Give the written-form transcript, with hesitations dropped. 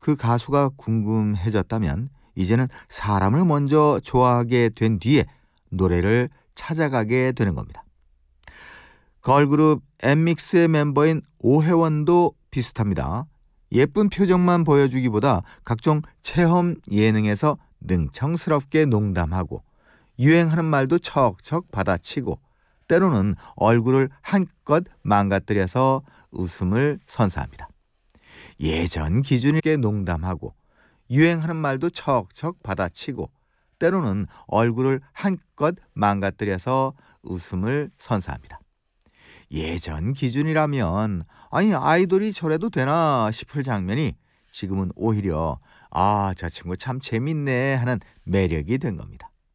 그 가수가 궁금해졌다면 이제는 사람을 먼저 좋아하게 된 뒤에 노래를 찾아가게 되는 겁니다. 걸그룹 엠믹스의 멤버인 오혜원도 비슷합니다. 예쁜 표정만 보여주기보다 각종 체험 예능에서 능청스럽게 농담하고 유행하는 말도 척척 받아치고 때로는 얼굴을 한껏 망가뜨려서 웃음을 선사합니다. 예전 기준에 농담하고 유행하는 말도 척척 받아치고 때로는 얼굴을 한껏 망가뜨려서 웃음을 선사합니다. 예전 기준이라면 아이돌이 저래도 되나 싶을 장면이 지금은 오히려 저 친구 참 재밌네 하는 매력이 된 겁니다.